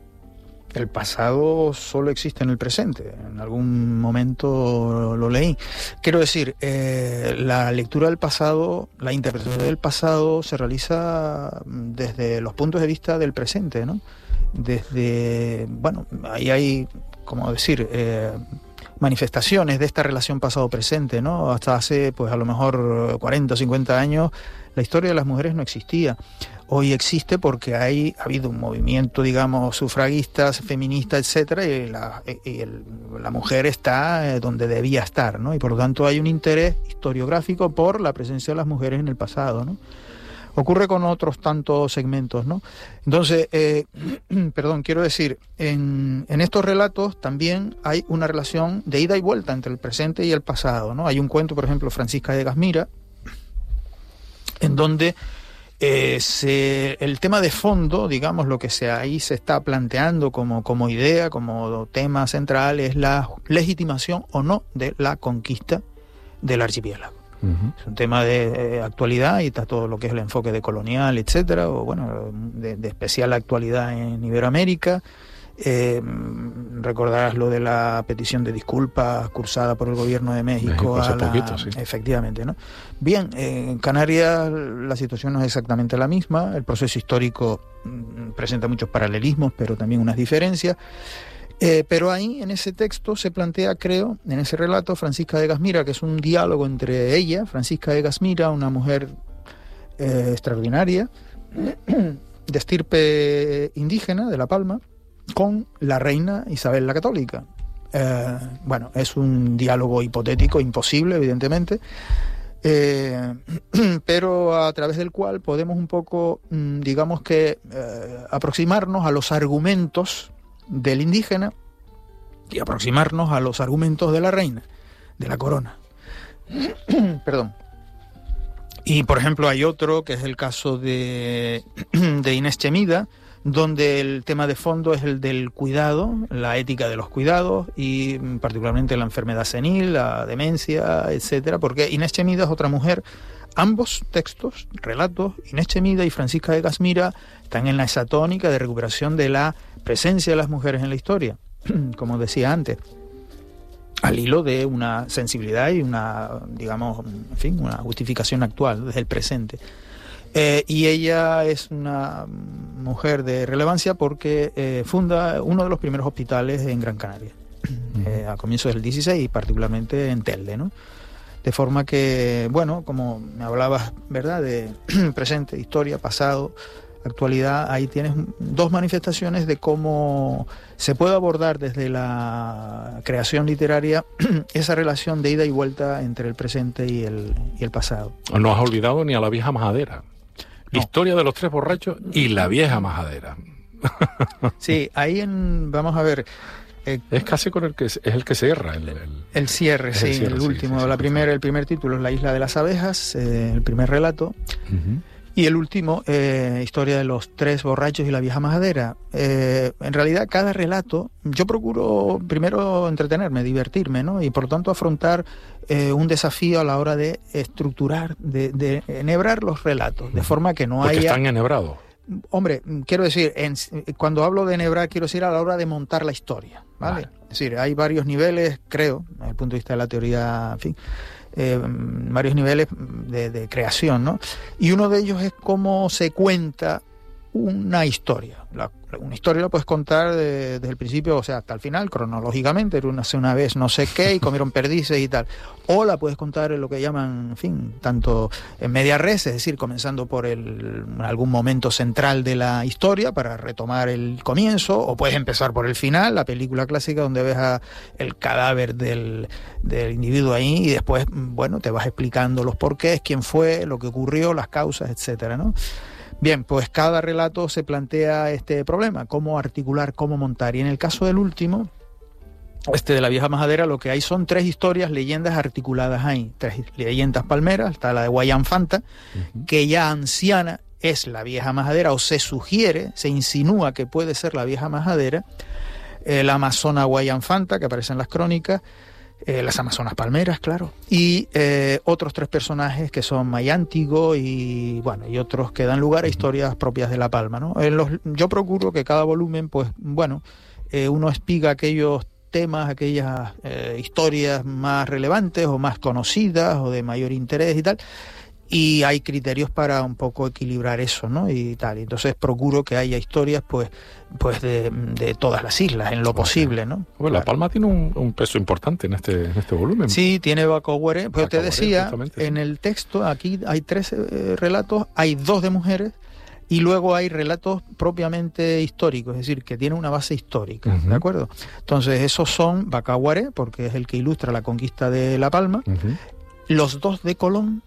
el pasado solo existe en el presente. En algún momento lo leí. Quiero decir, eh, la lectura del pasado, la interpretación del pasado se realiza desde los puntos de vista del presente, ¿no? Desde, bueno, ahí hay, como decir... Eh, manifestaciones de esta relación pasado-presente, ¿no? Hasta hace, pues a lo mejor cuarenta o cincuenta años, la historia de las mujeres no existía. Hoy existe porque hay, ha habido un movimiento, digamos, sufragistas, feminista, etcétera, y la, y el, la mujer está donde debía estar, ¿no? Y por lo tanto hay un interés historiográfico por la presencia de las mujeres en el pasado, ¿no? Ocurre con otros tantos segmentos, ¿no? Entonces, eh, perdón, quiero decir, en, en estos relatos también hay una relación de ida y vuelta entre el presente y el pasado, ¿no? Hay un cuento, por ejemplo, Francisca de Gasmira, en donde eh, se, el tema de fondo, digamos, lo que se, ahí se está planteando como, como idea, como tema central, es la legitimación o no de la conquista del archipiélago. Uh-huh. Es un tema de eh, actualidad y está todo lo que es el enfoque de colonial, etcétera, o bueno, de, de especial actualidad en Iberoamérica. Eh, recordarás lo de la petición de disculpas cursada por el gobierno de México, México hace a la, poquito, sí. Efectivamente, ¿no? Bien, eh, en Canarias la situación no es exactamente la misma. El proceso histórico mm, presenta muchos paralelismos, pero también unas diferencias. Eh, pero ahí, en ese texto, se plantea, creo, en ese relato, Francisca de Gasmira, que es un diálogo entre ella, Francisca de Gasmira, una mujer eh, extraordinaria, de estirpe indígena, de La Palma, con la reina Isabel la Católica. Eh, bueno, es un diálogo hipotético, imposible, evidentemente, eh, pero a través del cual podemos un poco, digamos que, eh, aproximarnos a los argumentos del indígena y aproximarnos a los argumentos de la reina, de la corona. Perdón. Y por ejemplo hay otro que es el caso de, de Inés Chemida, donde el tema de fondo es el del cuidado, la ética de los cuidados y particularmente la enfermedad senil, la demencia, etcétera, porque Inés Chemida es otra mujer. Ambos textos, relatos, Inés Chemida y Francisca de Gasmira, están en esa tónica de recuperación de la presencia de las mujeres en la historia, como decía antes, al hilo de una sensibilidad y una, digamos, en fin, una justificación actual desde el presente. Eh, y ella es una mujer de relevancia porque eh, funda uno de los primeros hospitales en Gran Canaria, eh, a comienzos del dieciséis y particularmente en Telde, ¿no? De forma que, bueno, como me hablabas, ¿verdad?, de presente, historia, pasado, actualidad, ahí tienes dos manifestaciones de cómo se puede abordar desde la creación literaria esa relación de ida y vuelta entre el presente y el, y el pasado. No has olvidado ni a la vieja majadera. No. Historia de los tres borrachos y la vieja majadera. Sí, ahí en, vamos a ver... Eh, es casi con el que es el que cierra el, el, el cierre, sí, el, cierre, el último. Sí, sí, sí, la primera, el primer título es La isla de las abejas, eh, el primer relato. Uh-huh. Y el último, eh, Historia de los tres borrachos y la vieja majadera. Eh, en realidad, cada relato, yo procuro primero entretenerme, divertirme, ¿no? Y por tanto afrontar eh, un desafío a la hora de estructurar, de, de enhebrar los relatos, de forma que no haya... Porque están enhebrados. Hombre, quiero decir, en, cuando hablo de enhebrar, quiero decir a la hora de montar la historia, ¿vale? Vale. Es decir, hay varios niveles, creo, desde el punto de vista de la teoría, en fin, eh, varios niveles de, de creación, ¿no? Y uno de ellos es cómo se cuenta una historia. La, una historia la puedes contar de, desde el principio, o sea, hasta el final, cronológicamente, una, una vez no sé qué y comieron perdices y tal. O la puedes contar en lo que llaman, en fin, tanto en media res, es decir, comenzando por el, algún momento central de la historia para retomar el comienzo, o puedes empezar por el final, la película clásica donde ves a el cadáver del, del individuo ahí y después, bueno, te vas explicando los porqués, quién fue, lo que ocurrió, las causas, etcétera, ¿no? Bien, pues cada relato se plantea este problema, cómo articular, cómo montar. Y en el caso del último, este de la vieja majadera, lo que hay son tres historias, leyendas articuladas ahí. Tres leyendas palmeras, está la de Guayanfanta, uh-huh. que ya anciana es la vieja majadera, o se sugiere, se insinúa que puede ser la vieja majadera. Eh, la amazona Guayanfanta, que aparece en las crónicas, Eh, las amazonas palmeras, claro, y eh, otros tres personajes que son Mayántigo y bueno y otros que dan lugar a historias propias de La Palma, ¿no? En los, yo procuro que cada volumen, pues bueno, eh, uno espiga aquellos temas, aquellas eh, historias más relevantes o más conocidas o de mayor interés y tal. Y hay criterios para un poco equilibrar eso, ¿no? Y tal. Entonces procuro que haya historias, pues, pues de, de todas las islas, en lo posible, ¿no? Bueno, La Palma tiene un, un peso importante en este, en este volumen. Sí, tiene Bacoguaré. Pues te decía, en sí. el texto, aquí hay tres eh, relatos, hay dos de mujeres, y luego hay relatos propiamente históricos, es decir, que tienen una base histórica, uh-huh. ¿de acuerdo? Entonces, esos son Bacaguaré, porque es el que ilustra la conquista de La Palma, uh-huh. los dos de Colón,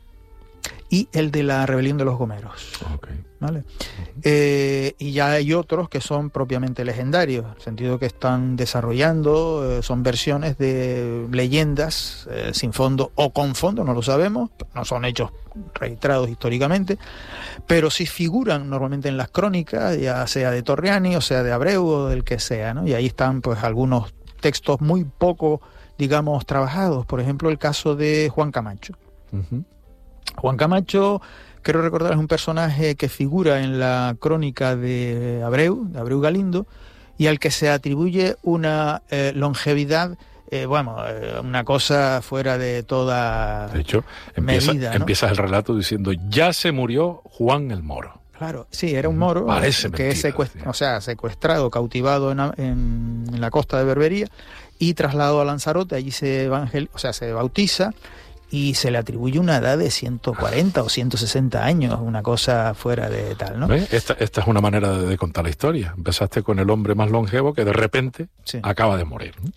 y el de la rebelión de los gomeros, okay. ¿vale? Uh-huh. Eh, y ya hay otros que son propiamente legendarios, en el sentido que están desarrollando, eh, son versiones de leyendas eh, sin fondo o con fondo, no lo sabemos, no son hechos registrados históricamente, pero sí figuran normalmente en las crónicas, ya sea de Torriani o sea de Abreu o del que sea, ¿no? Y ahí están pues algunos textos muy poco, digamos, trabajados, por ejemplo el caso de Juan Camacho. Uh-huh. Juan Camacho, quiero recordar, es un personaje que figura en la crónica de Abreu, de Abreu Galindo, y al que se atribuye una eh, longevidad, eh, bueno, eh, una cosa fuera de toda de hecho, empieza, medida, ¿no? Empieza el relato diciendo, ya se murió Juan el Moro. Claro, sí, era un moro Parece que mentira, es secuest- o sea, secuestrado, cautivado en, en, en la costa de Berbería y trasladado a Lanzarote, allí se evangel- o sea, se bautiza, y se le atribuye una edad de ciento cuarenta o ciento sesenta años, una cosa fuera de tal, ¿no? Esta, esta es una manera de, de contar la historia. Empezaste con el hombre más longevo que de repente sí. acaba de morir, ¿no?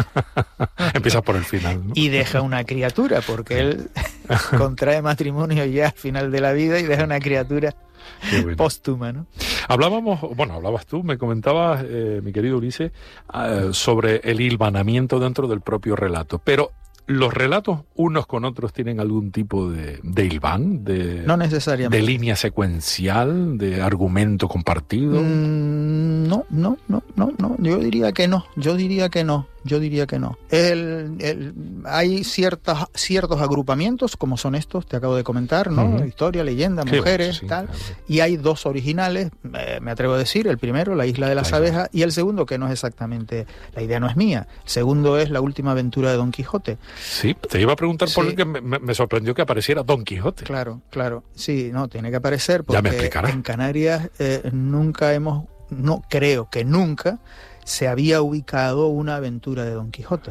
Empiezas por el final, ¿no? Y deja una criatura, porque sí. él contrae matrimonio ya al final de la vida y deja una criatura bueno. póstuma, ¿no? Hablábamos, bueno, hablabas tú, me comentabas, eh, mi querido Ulises, eh, sobre el hilvanamiento dentro del propio relato, pero ¿los relatos unos con otros tienen algún tipo de, de hilván? De, no necesariamente. ¿De línea secuencial? ¿De argumento compartido? Mm, no, no, no, no, no. Yo diría que no. Yo diría que no. Yo diría que no. El, el, hay ciertas, ciertos agrupamientos, como son estos, te acabo de comentar, ¿no? Uh-huh. Historia, leyenda, sí, mujeres, sí, tal. Claro. Y hay dos originales, eh, me atrevo a decir. El primero, La isla de las Ahí abejas, va. Y el segundo, que no es exactamente, la idea no es mía. El segundo es La última aventura de Don Quijote. Sí, te iba a preguntar sí. por qué me, me sorprendió que apareciera Don Quijote. Claro, claro. Sí, no, tiene que aparecer porque ya me explicarás. En Canarias eh, nunca hemos, no creo que nunca se había ubicado una aventura de Don Quijote.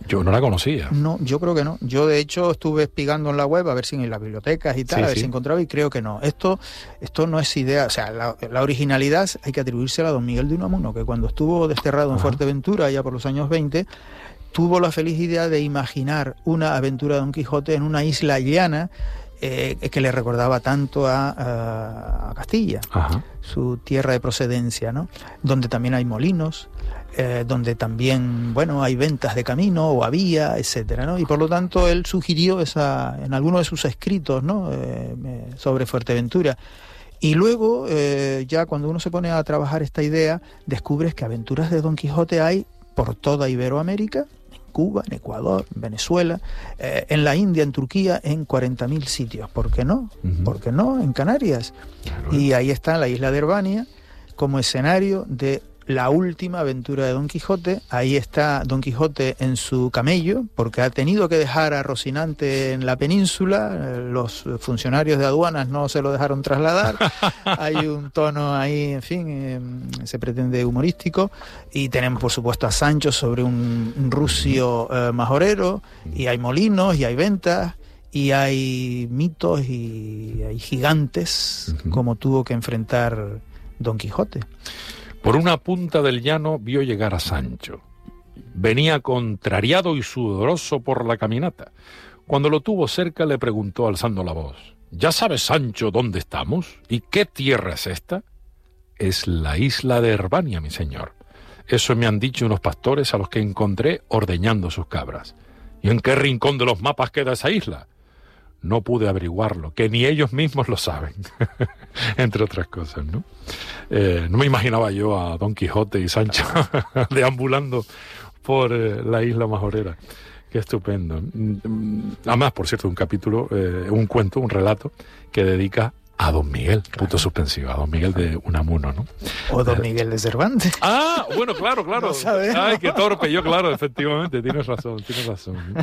Yo no la conocía. No, yo creo que no. Yo, de hecho, estuve espigando en la web a ver si en las bibliotecas y tal, sí, a ver sí. si encontraba, y creo que no. Esto esto no es idea, o sea, la, la originalidad hay que atribuírsela a don Miguel de Unamuno, que cuando estuvo desterrado en Ajá. Fuerteventura, ya por los años veinte, tuvo la feliz idea de imaginar una aventura de Don Quijote en una isla llana eh, que le recordaba tanto a, a, a Castilla, Ajá. su tierra de procedencia, ¿no? Donde también hay molinos, Eh, donde también, bueno, hay ventas de camino o había, etcétera, ¿no? Y por lo tanto él sugirió esa en alguno de sus escritos, ¿no? Eh, sobre Fuerteventura. Y luego, eh, ya cuando uno se pone a trabajar esta idea, descubres que aventuras de Don Quijote hay por toda Iberoamérica, en Cuba, en Ecuador, en Venezuela, eh, en la India, en Turquía, en cuarenta mil sitios. ¿Por qué no? Uh-huh. ¿Por qué no? En Canarias. Claro. Y ahí está la isla de Herbania como escenario de la última aventura de Don Quijote. Ahí está Don Quijote en su camello, porque ha tenido que dejar a Rocinante en la península, los funcionarios de aduanas no se lo dejaron trasladar, hay un tono ahí, en fin, eh, se pretende humorístico, y tenemos por supuesto a Sancho sobre un, un rucio eh, majorero, y hay molinos, y hay ventas, y hay mitos, y hay gigantes, uh-huh. como tuvo que enfrentar Don Quijote. Por una punta del llano vio llegar a Sancho. Venía contrariado y sudoroso por la caminata. Cuando lo tuvo cerca le preguntó alzando la voz: ¿Ya sabes, Sancho, dónde estamos? ¿Y qué tierra es esta? Es la isla de Herbania, mi señor. Eso me han dicho unos pastores a los que encontré ordeñando sus cabras. ¿Y en qué rincón de los mapas queda esa isla? No pude averiguarlo, que ni ellos mismos lo saben, entre otras cosas, ¿no? Eh, no me imaginaba yo a Don Quijote y Sancho deambulando por eh, la isla majorera. Qué estupendo. Además, por cierto, un capítulo, eh, un cuento, un relato que dedica a Don Miguel, claro. punto suspensivo, a Don Miguel de Unamuno, ¿no? O Don Miguel de Cervantes. Ah, bueno, claro, claro. No Ay, qué torpe, yo, claro, efectivamente, tienes razón, tienes razón. ¿no?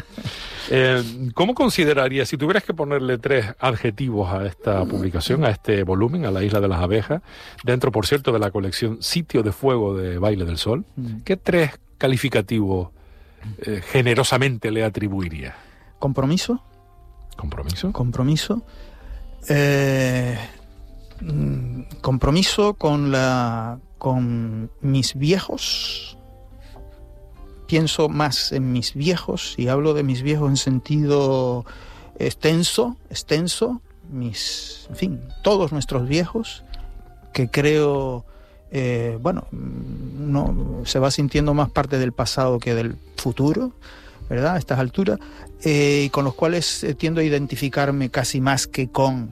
Eh, ¿Cómo considerarías, si tuvieras que ponerle tres adjetivos a esta publicación, a este volumen, a La Isla de las Abejas, dentro, por cierto, de la colección Sitio de Fuego de Baile del Sol, ¿qué tres calificativos eh, generosamente le atribuirías? ¿Compromiso? ¿Compromiso? Compromiso. Eh, compromiso con la con mis viejos. Pienso más en mis viejos, y hablo de mis viejos en sentido extenso, extenso, mis, en fin, todos nuestros viejos, que creo, eh, bueno, uno se va sintiendo más parte del pasado que del futuro, ¿verdad? A estas alturas, eh, y con los cuales eh, tiendo a identificarme casi más que con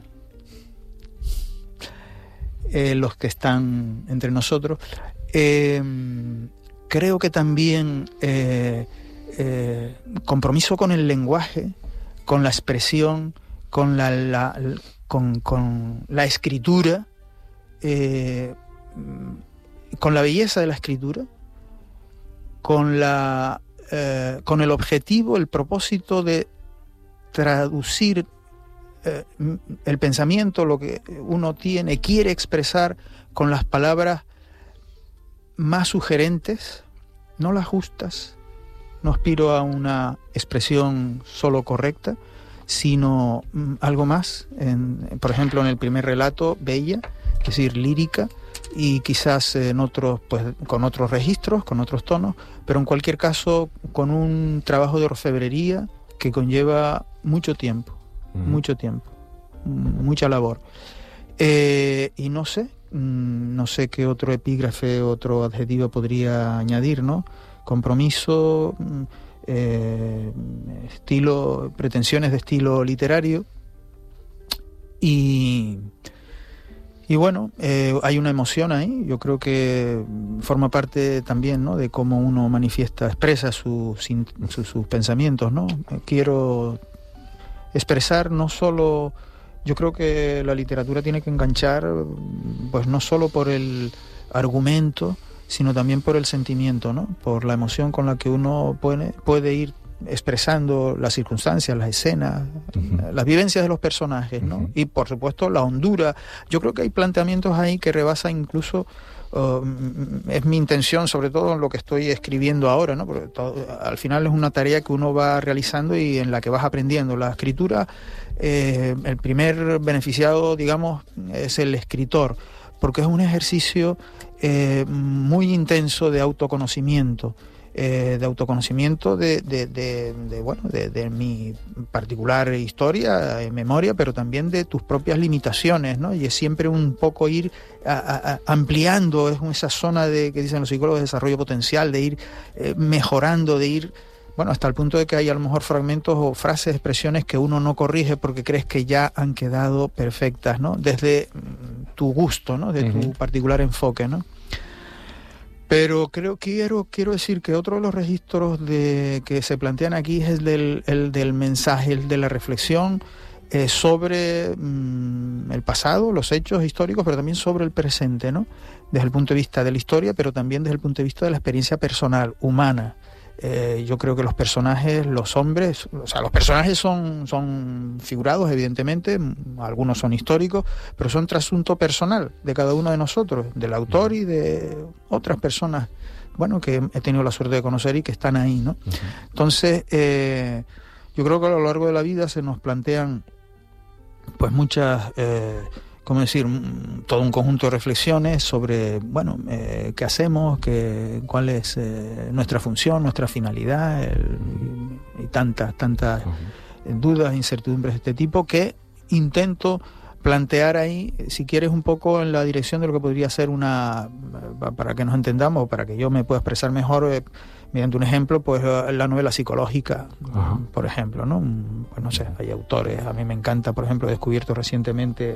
eh, los que están entre nosotros. Eh, creo que también eh, eh, compromiso con el lenguaje, con la expresión, con la, la, con, con la escritura, eh, con la belleza de la escritura, con la Eh, con el objetivo, el propósito de traducir eh, el pensamiento, lo que uno tiene, quiere expresar con las palabras más sugerentes, no las justas. No aspiro a una expresión solo correcta, sino mm, algo más. En, por ejemplo, en el primer relato, bella, es decir, lírica, y quizás en otros, pues con otros registros, con otros tonos, pero en cualquier caso con un trabajo de orfebrería que conlleva mucho tiempo, mm. mucho tiempo, mucha labor. Eh, y no sé, no sé qué otro epígrafe, otro adjetivo podría añadir, ¿no? Compromiso, eh, estilo, pretensiones de estilo literario, y... Y bueno, eh, hay una emoción ahí, yo creo que forma parte también, ¿no?, de cómo uno manifiesta, expresa sus su, sus pensamientos, ¿no? Quiero expresar no solo, yo creo que la literatura tiene que enganchar, pues no solo por el argumento, sino también por el sentimiento, ¿no?, por la emoción con la que uno puede, puede ir expresando las circunstancias, las escenas, uh-huh. las vivencias de los personajes, ¿no? Uh-huh. Y por supuesto la hondura. Yo creo que hay planteamientos ahí que rebasan incluso uh, es mi intención, sobre todo en lo que estoy escribiendo ahora, ¿no? Porque todo, al final es una tarea que uno va realizando y en la que vas aprendiendo. La escritura, eh, el primer beneficiado, digamos, es el escritor, porque es un ejercicio eh, muy intenso de autoconocimiento. Eh, de autoconocimiento de, de, de, de bueno de, de mi particular historia, eh, memoria, pero también de tus propias limitaciones, ¿no? Y es siempre un poco ir a, a, ampliando, es esa zona de que dicen los psicólogos de desarrollo potencial, de ir eh, mejorando, de ir, bueno, hasta el punto de que hay a lo mejor fragmentos o frases, expresiones que uno no corrige porque crees que ya han quedado perfectas, ¿no? Desde tu gusto, ¿no? De tu uh-huh. particular enfoque, ¿no? Pero creo quiero quiero decir que otro de los registros de, que se plantean aquí es el del, el del mensaje, el de la reflexión eh, sobre mmm, el pasado, los hechos históricos, pero también sobre el presente, ¿no? Desde el punto de vista de la historia, pero también desde el punto de vista de la experiencia personal, humana. Eh, yo creo que los personajes, los hombres, o sea, los personajes son, son figurados, evidentemente, algunos son históricos, pero son trasunto personal de cada uno de nosotros, del autor y de otras personas, bueno, que he tenido la suerte de conocer y que están ahí, ¿no? Uh-huh. Entonces, eh, yo creo que a lo largo de la vida se nos plantean, pues, muchas... Eh, ¿Cómo decir? Todo un conjunto de reflexiones sobre, bueno, eh, qué hacemos, qué, cuál es eh, nuestra función, nuestra finalidad, el, y tantas, tantas uh-huh. dudas, incertidumbres de este tipo que intento plantear ahí, si quieres, un poco en la dirección de lo que podría ser una, para que nos entendamos, para que yo me pueda expresar mejor, eh, mediante un ejemplo, pues la novela psicológica, uh-huh. por ejemplo, ¿no? Pues no sé, hay autores, a mí me encanta, por ejemplo, he descubierto recientemente,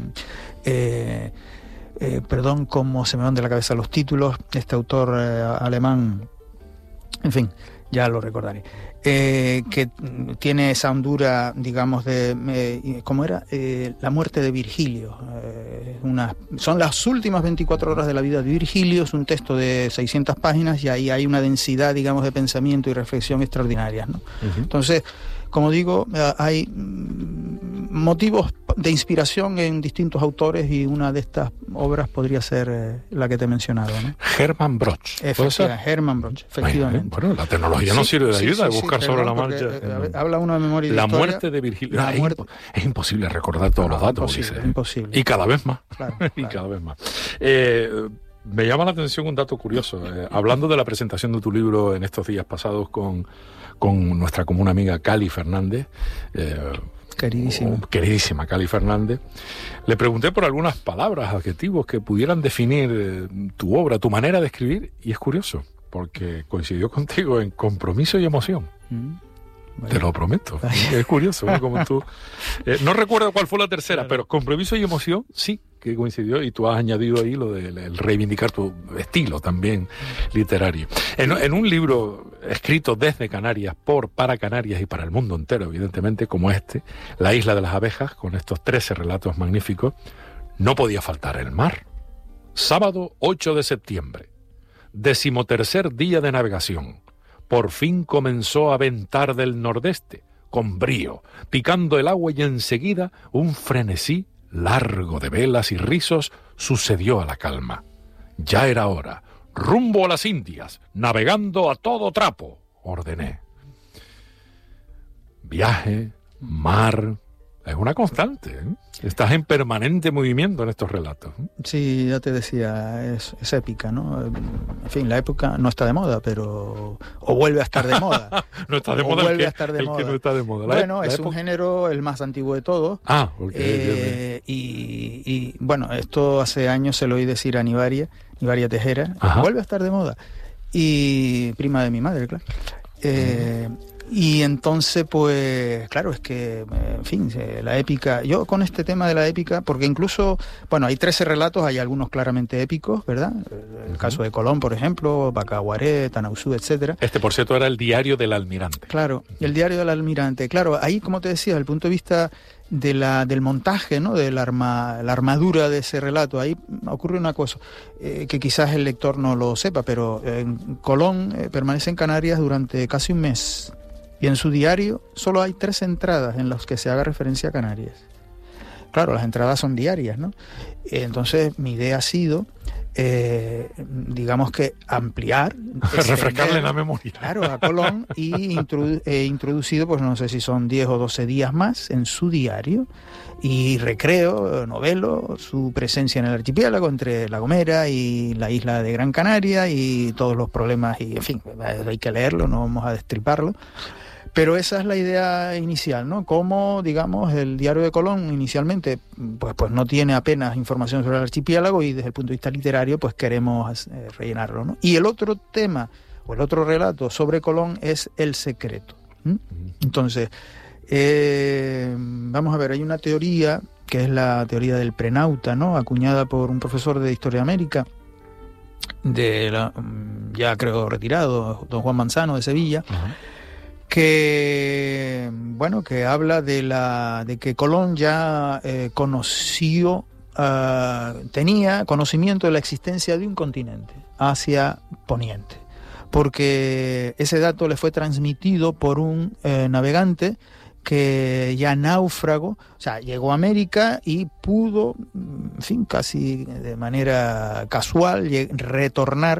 eh, eh, perdón, cómo se me van de la cabeza los títulos, este autor eh, alemán, en fin, ya lo recordaré, eh, que tiene esa hondura, digamos, de, eh, ¿cómo era? Eh, la muerte de Virgilio. Eh, una, son las últimas veinticuatro horas de la vida de Virgilio, es un texto de seiscientas páginas y ahí hay una densidad, digamos, de pensamiento y reflexión extraordinarias, ¿no? Uh-huh. Entonces, como digo, hay motivos de inspiración en distintos autores y una de estas obras podría ser eh, la que te he mencionado, ¿no? Hermann Broch. Efectivamente, Hermann Broch, efectivamente. Bueno, la tecnología sí, nos sirve de ayuda sí, sí, a buscar sí, sobre perdón, la marcha. Porque, eh, habla uno de memoria y de la historia. Muerte de Virgilio. La es, muerte. Impo- es imposible recordar todos no, los datos. Imposible, dice. imposible. Y cada vez más. Claro, y claro. cada vez más. Eh, me llama la atención un dato curioso. Eh, hablando de la presentación de tu libro en estos días pasados con, con nuestra común amiga Cali Fernández, eh, Queridísima. Oh, queridísima Cali Fernández, le pregunté por algunas palabras, adjetivos que pudieran definir eh, tu obra, tu manera de escribir, y es curioso, porque coincidió contigo en compromiso y emoción. Mm. Bueno. Te lo prometo. Es curioso, ¿no? Como tú. Eh, no recuerdo cuál fue la tercera, claro. Pero compromiso y emoción sí que coincidió y tú has añadido ahí lo de el reivindicar tu estilo también literario. En, en un libro escrito desde Canarias, por, para Canarias y para el mundo entero, evidentemente, como este, La isla de las abejas, con estos trece relatos magníficos, no podía faltar el mar. Sábado ocho de septiembre, decimotercer día de navegación. Por fin comenzó a ventar del nordeste, con brío, picando el agua, y enseguida un frenesí largo de velas y rizos sucedió a la calma. Ya era hora. Rumbo a las Indias, navegando a todo trapo, ordené. Viaje, mar, es una constante, ¿eh? Estás en permanente movimiento en estos relatos. Sí, ya te decía, es, es épica, ¿no? En fin, la época no está de moda, pero... O vuelve a estar de moda. No está de o moda vuelve el que, a estar de el moda. que no está de moda. La Bueno, la es época... un género el más antiguo de todos. Ah, ok. Eh, y, y, bueno, esto hace años se lo oí decir a Nivaria, Nivaria Tejera. Ajá. Vuelve a estar de moda. Y prima de mi madre, claro. Eh... Mm. Y entonces, pues, claro, es que, en fin, la épica... Yo con este tema de la épica, porque incluso, bueno, hay trece relatos, hay algunos claramente épicos, ¿verdad? El uh-huh. caso de Colón, por ejemplo, Bacaguaré, Tanausú, etcétera. Este, por cierto, era el diario del almirante. Claro, el diario del almirante. Claro, ahí, como te decía, desde el punto de vista de la, del montaje, ¿no? De la, arma, la armadura de ese relato, ahí ocurre una cosa eh, que quizás el lector no lo sepa, pero eh, Colón eh, permanece en Canarias durante casi un mes. Y en su diario solo hay tres entradas en las que se haga referencia a Canarias. claro, las entradas son diarias, ¿no? Entonces mi idea ha sido, eh, digamos que ampliar, refrescarle la memoria, claro, a Colón, y introdu he introducido, pues no sé si son diez o doce días más en su diario, y recreo, novelo, su presencia en el archipiélago, entre La Gomera y la isla de Gran Canaria, y todos los problemas, y en fin, hay que leerlo, no vamos a destriparlo. Pero esa es la idea inicial, ¿no? Como, digamos, el diario de Colón inicialmente pues, pues no tiene apenas información sobre el archipiélago, y desde el punto de vista literario pues queremos eh, rellenarlo, ¿no? Y el otro tema, o el otro relato sobre Colón es El Secreto. ¿Mm? Entonces, eh, vamos a ver, hay una teoría que es la teoría del prenauta, ¿no? Acuñada por un profesor de Historia de América, de la, ya creo retirado, don Juan Manzano de Sevilla. Uh-huh. que bueno que habla de la de que Colón ya eh, conoció uh, tenía conocimiento de la existencia de un continente hacia Poniente, porque ese dato le fue transmitido por un eh, navegante que ya náufrago, o sea, llegó a América y pudo, en fin, casi de manera casual, retornar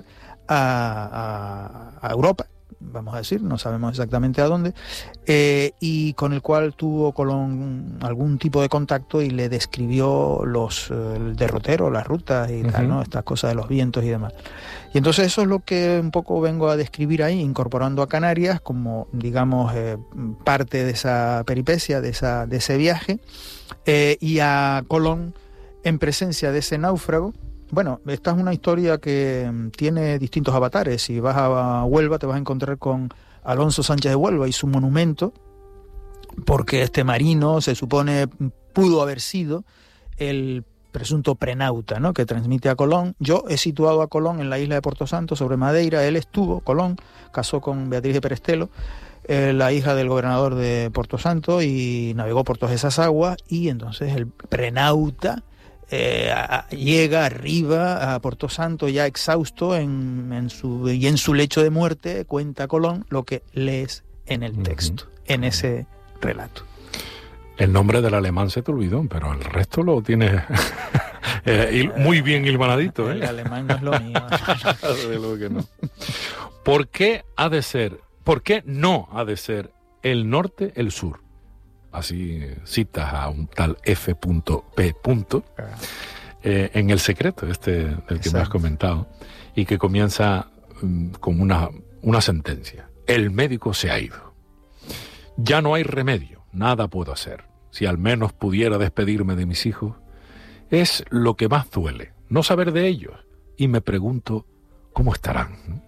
a, a, a Europa, vamos a decir, no sabemos exactamente a dónde, eh, y con el cual tuvo Colón algún tipo de contacto y le describió los el derrotero, las rutas y uh-huh. tal, ¿no? Estas cosas de los vientos y demás. Y entonces eso es lo que un poco vengo a describir ahí, incorporando a Canarias como, digamos, eh, parte de esa peripecia, de, esa, de ese viaje, eh, y a Colón en presencia de ese náufrago. Bueno, esta es una historia que tiene distintos avatares. Si vas a Huelva te vas a encontrar con Alonso Sánchez de Huelva y su monumento, porque este marino se supone pudo haber sido el presunto prenauta, ¿no?, que transmite a Colón. Yo he situado a Colón en la isla de Porto Santo, sobre Madeira. Él estuvo, Colón, casó con Beatriz de Perestelo, eh, la hija del gobernador de Porto Santo, y navegó por todas esas aguas, y entonces el prenauta Eh, a, llega arriba a Porto Santo ya exhausto en, en su, y en su lecho de muerte cuenta Colón lo que lees en el texto, uh-huh. en ese relato. El nombre del alemán se te olvidó, pero el resto lo tienes eh, muy bien hilvanadito. ¿eh? El alemán no es lo mío. De lo que no. ¿Por qué ha de ser, por qué no ha de ser el norte el sur? Así citas a un tal F P eh, en El Secreto, este del que Exacto. me has comentado, y que comienza um, con una, una sentencia. El médico se ha ido. Ya no hay remedio, nada puedo hacer. Si al menos pudiera despedirme de mis hijos, es lo que más duele, no saber de ellos. Y me pregunto, ¿cómo estarán?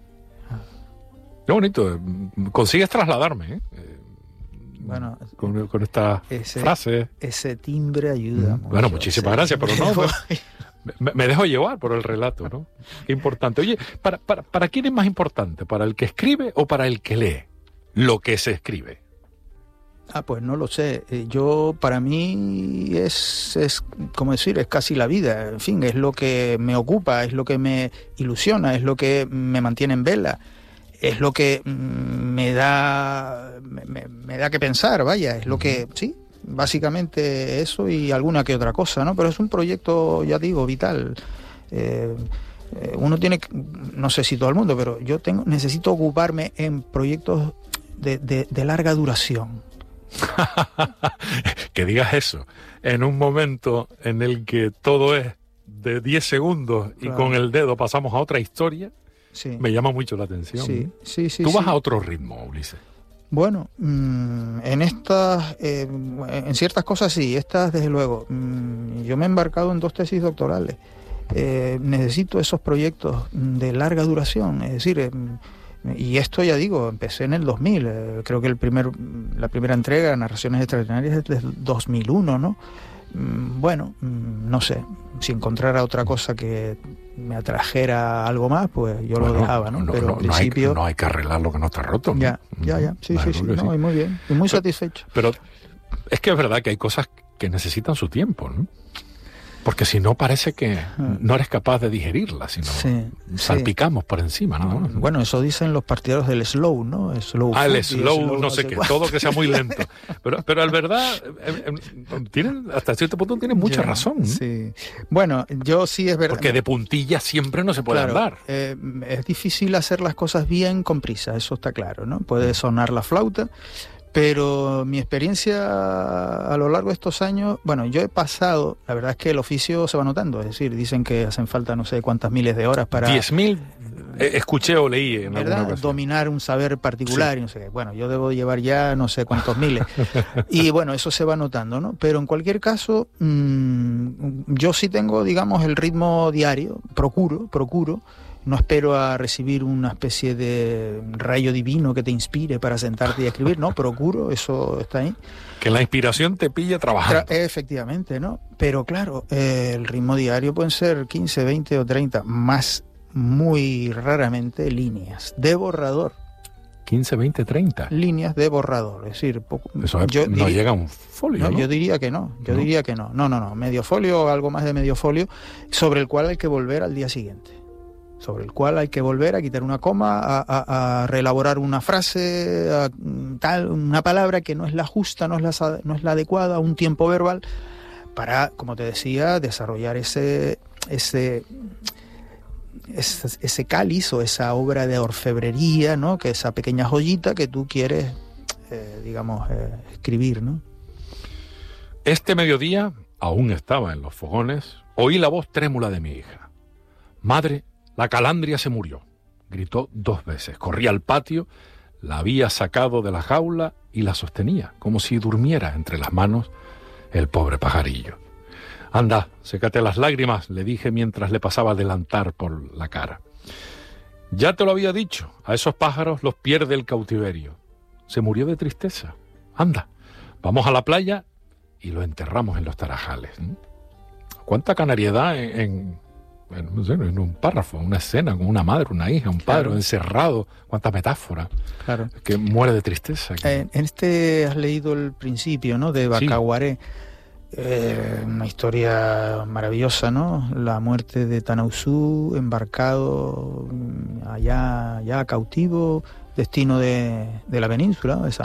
Qué bonito, consigues trasladarme, ¿eh? Bueno, con, con esta ese, frase. Ese timbre ayuda mm. mucho. Bueno, muchísimas gracias, pero no, me, me dejo llevar por el relato, ¿no? Qué importante. Oye, ¿para, para, ¿para quién es más importante? ¿Para el que escribe o para el que lee lo que se escribe? Ah, pues no lo sé. Yo, para mí, es, es, como decir, es casi la vida. En fin, es lo que me ocupa, es lo que me ilusiona, es lo que me mantiene en vela. Es lo que me da me, me da que pensar, vaya, es lo que, sí, básicamente eso y alguna que otra cosa, ¿no? Pero es un proyecto, ya digo, vital. Eh, uno tiene, no sé si todo el mundo, pero yo tengo necesito ocuparme en proyectos de, de, de larga duración. Que digas eso en un momento en el que todo es de diez segundos y claro. con el dedo pasamos a otra historia. Sí. Me llama mucho la atención. Sí, sí, sí. Tú vas sí. a otro ritmo, Ulises. Bueno, mmm, en estas, eh, en ciertas cosas sí, estas desde luego. Mmm, yo me he embarcado en dos tesis doctorales. Eh, necesito esos proyectos de larga duración, es decir, eh, y esto ya digo, empecé en el dos mil. Eh, creo que el primer, la primera entrega, Narraciones Extraordinarias, es del dos mil uno, ¿no? Mmm, bueno, mmm, no sé, si encontrara otra cosa que me atrajera algo más, pues yo bueno, lo dejaba, ¿no? no Pero no, al principio... No hay, no hay que arreglar lo que no está roto, ¿no? Ya, ya, ya, sí, claro, sí, sí, no, sí. Y muy bien, y muy pero, satisfecho. Pero es que es verdad que hay cosas que necesitan su tiempo, ¿no? Porque si no parece que no eres capaz de digerirla, sino sí, salpicamos sí. por encima, nada más. Bueno, eso dicen los partidarios del slow, ¿no? Slow ah, el slow, slow, slow, no sé qué, cuál. Todo que sea muy lento. Pero, pero en verdad, eh, eh, tienen, hasta cierto punto tienen mucha ya, razón. ¿no? Sí. Bueno, yo sí es verdad. Porque de puntilla siempre no se puede claro, andar. Eh, es difícil hacer las cosas bien con prisa, eso está claro, ¿no? Puede sonar la flauta. Pero mi experiencia a lo largo de estos años, bueno, yo he pasado, la verdad es que el oficio se va notando, es decir, dicen que hacen falta no sé cuántas miles de horas para... diez mil, eh, escuché o leí en ¿verdad? alguna ocasión. Dominar un saber particular sí. y no sé qué. Bueno, yo debo llevar ya no sé cuántos miles. Y bueno, eso se va notando, ¿no? Pero en cualquier caso, mmm, yo sí tengo, digamos, el ritmo diario, procuro, procuro, no espero a recibir una especie de rayo divino que te inspire para sentarte y escribir, no, procuro, eso está ahí. Que la inspiración te pille trabajando. Tra- efectivamente, ¿no? Pero claro, eh, el ritmo diario pueden ser quince, veinte o treinta, más muy raramente líneas de borrador. quince, veinte, treinta. Líneas de borrador, es decir, poco, eso es, yo no diría, llega a un folio, no, ¿no? Yo diría que no, yo ¿No? diría que no. No, no, no, medio folio o algo más de medio folio, sobre el cual hay que volver al día siguiente. Sobre el cual hay que volver a quitar una coma, a, a, a reelaborar una frase, a, tal, una palabra que no es la justa, no es la, no es la adecuada, un tiempo verbal, para, como te decía, desarrollar ese, ese, ese, ese cáliz o esa obra de orfebrería, ¿no? Que esa pequeña joyita que tú quieres, eh, digamos, eh, escribir, ¿no? Este mediodía, aún estaba en los fogones, oí la voz trémula de mi hija. Madre, la calandria se murió, gritó dos veces. Corrí al patio, la había sacado de la jaula y la sostenía, como si durmiera entre las manos el pobre pajarillo. Anda, sécate las lágrimas, le dije mientras le pasaba delantar por la cara. Ya te lo había dicho, a esos pájaros los pierde el cautiverio. Se murió de tristeza. Anda, vamos a la playa y lo enterramos en los tarajales. ¿Cuánta canariedad en... en En, no sé, en un párrafo, una escena con una madre, una hija, un padre claro. encerrado, cuánta metáfora, claro. que muere de tristeza. Que... En este has leído el principio, ¿no? De Bacaguaré, sí. eh, una historia maravillosa, ¿no? La muerte de Tanausú, embarcado allá, allá cautivo, destino de, de la península, de San